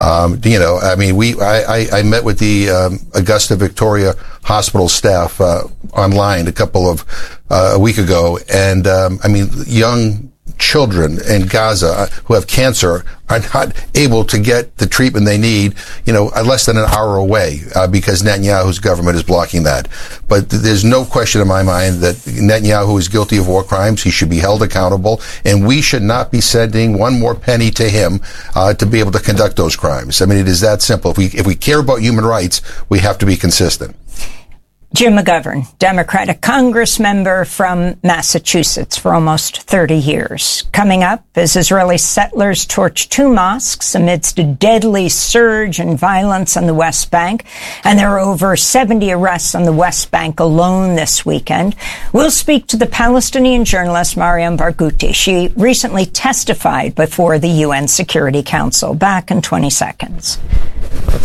I mean, I met with the Augusta Victoria Hospital staff online a week ago, and I mean, young children in Gaza who have cancer are not able to get the treatment they need, less than an hour away, because Netanyahu's government is blocking that. But there's no question in my mind that Netanyahu is guilty of war crimes. He should be held accountable, and we should not be sending one more penny to him to be able to conduct those crimes. I mean, it is that simple. If we care about human rights, we have to be consistent. Jim McGovern, Democratic Congress member from Massachusetts for almost 30 years. Coming up, as Israeli settlers torch 2 mosques amidst a deadly surge in violence on the West Bank, and there are over 70 arrests on the West Bank alone this weekend. We'll speak to the Palestinian journalist Mariam Barghouti. She recently testified before the UN Security Council. Back in 20 seconds.